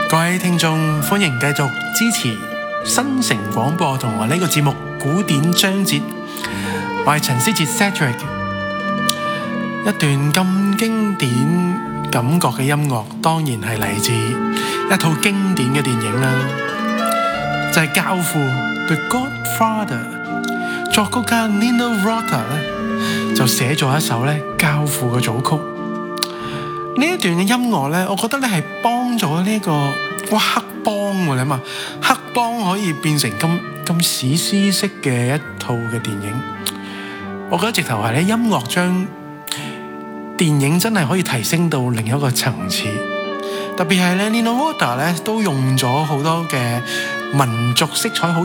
各位聽眾，歡迎繼續支持新城廣播同埋呢個節目古典章節。我係陳思哲 Cedric。一段咁經典感覺嘅音樂，當然係嚟自一套經典嘅電影啦，就係《教父》The Godfather。作曲家 Nino Rota 咧就寫咗一首咧《教父》嘅組曲。呢一段嘅音樂咧，我覺得咧係幫咗呢個黑幫喎，你諗下，黑幫可以變成咁史詩式嘅一套嘅電影，我覺得直頭係咧音樂將電影真係可以提升到另一個層次。特別係咧 Nino Rota 咧都用咗好多嘅民族色彩好